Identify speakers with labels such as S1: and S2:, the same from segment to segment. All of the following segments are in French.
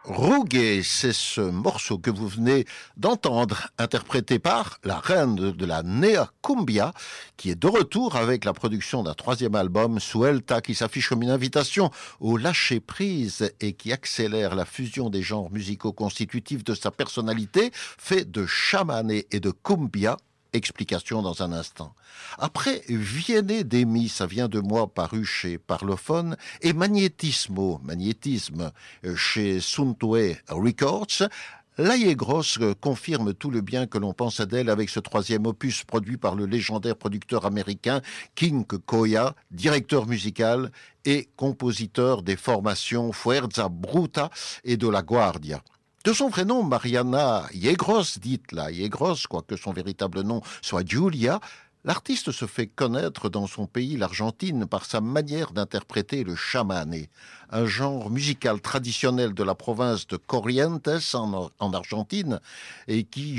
S1: Rouguet, c'est ce morceau que vous venez d'entendre, interprété par la reine de la Nea Cumbia, qui est de retour avec la production d'un troisième album, Suelta, qui s'affiche comme une invitation au lâcher-prise et qui accélère la fusion des genres musicaux constitutifs de sa personnalité, fait de chamané et de cumbia. Explication dans un instant. Après Viene de mi, ça vient de moi, paru chez Parlophone, et magnétisme, chez Suntue Records, Laie-Grosse confirme tout le bien que l'on pense d'elle avec ce troisième opus produit par le légendaire producteur américain King Koya, directeur musical et compositeur des formations Fuerza Bruta et de La Guardia. De son vrai nom, Mariana Yegros, dite la Yegros, quoique son véritable nom soit Julia, l'artiste se fait connaître dans son pays, l'Argentine, par sa manière d'interpréter le chamané, un genre musical traditionnel de la province de Corrientes en Argentine et qui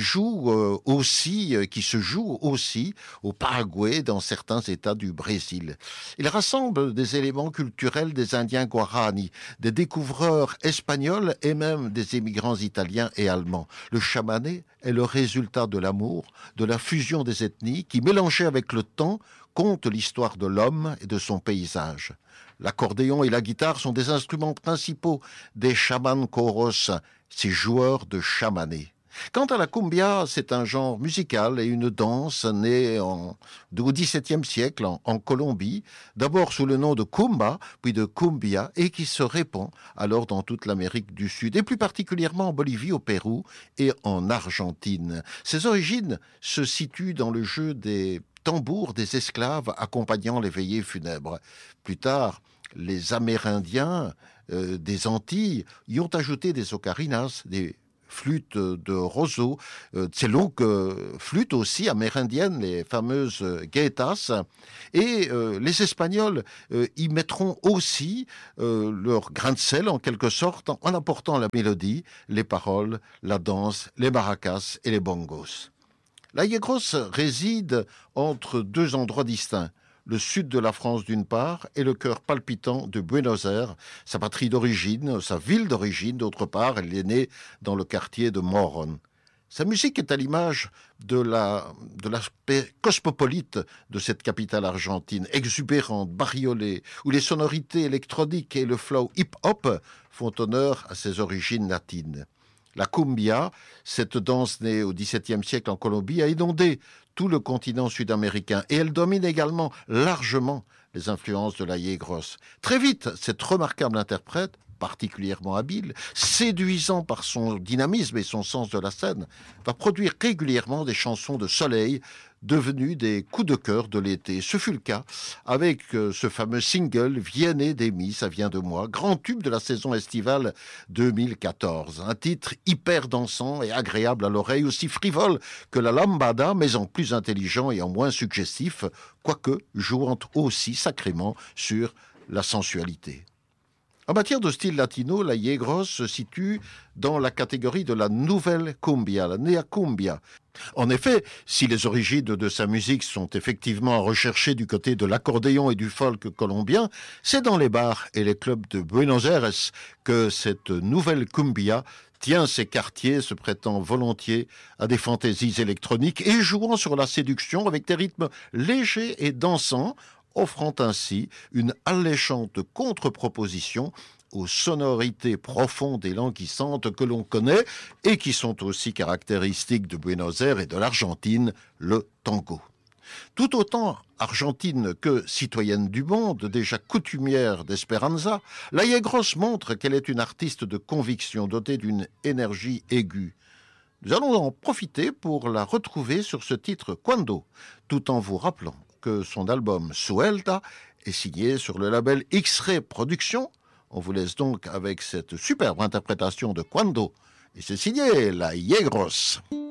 S1: se joue aussi au Paraguay dans certains États du Brésil. Il rassemble des éléments culturels des Indiens Guarani, des découvreurs espagnols et même des émigrants italiens et allemands. Le chamané est le résultat de l'amour, de la fusion des ethnies qui, mélangées avec le temps, conte l'histoire de l'homme et de son paysage. L'accordéon et la guitare sont des instruments principaux des chamancoros, ces joueurs de chamané. Quant à la cumbia, c'est un genre musical et une danse née au XVIIe siècle en Colombie, d'abord sous le nom de kumba, puis de cumbia, et qui se répand alors dans toute l'Amérique du Sud, et plus particulièrement en Bolivie, au Pérou et en Argentine. Ses origines se situent dans le jeu des tambours des esclaves accompagnant les veillées funèbres. Plus tard, les Amérindiens des Antilles y ont ajouté des ocarinas, des flûtes de roseau, ces longues flûtes aussi amérindiennes, les fameuses gaïtas, et les Espagnols y mettront aussi leur grain de sel en quelque sorte en apportant la mélodie, les paroles, la danse, les maracas et les bongos. Laie-Grosse réside entre deux endroits distincts, le sud de la France d'une part et le cœur palpitant de Buenos Aires, sa patrie d'origine, sa ville d'origine d'autre part. Elle est née dans le quartier de Morón. Sa musique est à l'image de l'aspect cosmopolite de cette capitale argentine, exubérante, bariolée, où les sonorités électroniques et le flow hip-hop font honneur à ses origines latines. La cumbia, cette danse née au XVIIe siècle en Colombie, a inondé tout le continent sud-américain et elle domine également largement les influences de Laie-Grosse. Très vite, cette remarquable interprète, particulièrement habile, séduisant par son dynamisme et son sens de la scène, va produire régulièrement des chansons de soleil devenues des coups de cœur de l'été. Ce fut le cas avec ce fameux single « Viene de mi, ça vient de moi », grand tube de la saison estivale 2014. Un titre hyper dansant et agréable à l'oreille, aussi frivole que la lambada, mais en plus intelligent et en moins suggestif, quoique jouant aussi sacrément sur la sensualité. En matière de style latino, Laie-Grosse se situe dans la catégorie de la nouvelle cumbia, la nea cumbia. En effet, si les origines de sa musique sont effectivement recherchées du côté de l'accordéon et du folk colombien, c'est dans les bars et les clubs de Buenos Aires que cette nouvelle cumbia tient ses quartiers, se prêtant volontiers à des fantaisies électroniques et jouant sur la séduction avec des rythmes légers et dansants, offrant ainsi une alléchante contre-proposition aux sonorités profondes et languissantes que l'on connaît et qui sont aussi caractéristiques de Buenos Aires et de l'Argentine, le tango. Tout autant argentine que citoyenne du monde, déjà coutumière d'Esperanza, Laie-Grosse montre qu'elle est une artiste de conviction dotée d'une énergie aiguë. Nous allons en profiter pour la retrouver sur ce titre Cuando, tout en vous rappelant que son album Suelta est signé sur le label X-Ray Productions. On vous laisse donc avec cette superbe interprétation de Cuando. Et c'est signé Laie-Grosse.